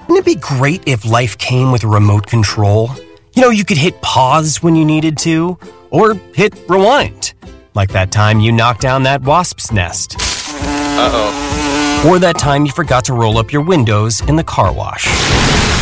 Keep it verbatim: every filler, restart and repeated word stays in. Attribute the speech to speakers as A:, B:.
A: Wouldn't it be great if life came with a remote control? You know, you could hit pause when you needed to, or hit rewind. Like that time you knocked down that wasp's nest.
B: Uh-oh.
A: Or that time you forgot to roll up your windows in the car wash.